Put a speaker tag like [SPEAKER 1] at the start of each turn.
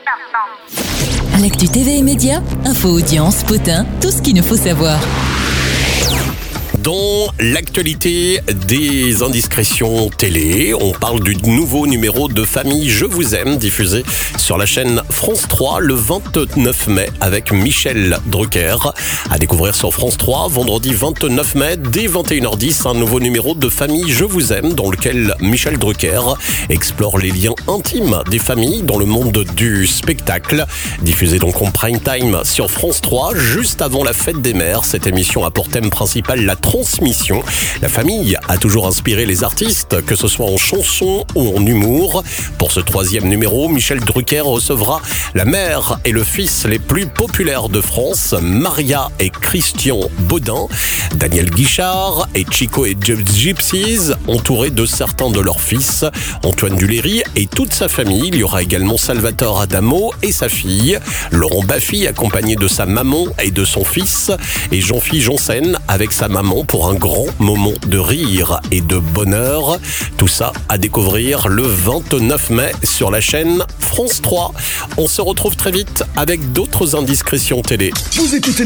[SPEAKER 1] L'actu TV et médias, info, audience, potin, tout ce qu'il nous faut savoir.
[SPEAKER 2] Dans l'actualité des indiscrétions télé, on parle du nouveau numéro de Famille Je vous aime diffusé sur la chaîne France 3 le 29 mai avec Michel Drucker. À découvrir sur France 3 vendredi 29 mai dès 21h10, un nouveau numéro de Famille Je vous aime dans lequel Michel Drucker explore les liens intimes des familles dans le monde du spectacle. Diffusé donc en prime time sur France 3 juste avant la fête des mères. Cette émission a pour thème principal la transmission. La famille a toujours inspiré les artistes, que ce soit en chanson ou en humour. Pour ce troisième numéro, Michel Drucker recevra la mère et le fils les plus populaires de France, Maria et Christian Baudin, Daniel Guichard et Chico et Gypsies, entourés de certains de leurs fils, Antoine Duléry et toute sa famille. Il y aura également Salvatore Adamo et sa fille, Laurent Baffy accompagné de sa maman et de son fils, et Jean-Philippe Janssen avec sa maman pour un grand moment de rire et de bonheur. Tout ça à découvrir le 29 mai sur la chaîne France 3. On se retrouve très vite avec d'autres indiscrétions télé.
[SPEAKER 3] Vous écoutez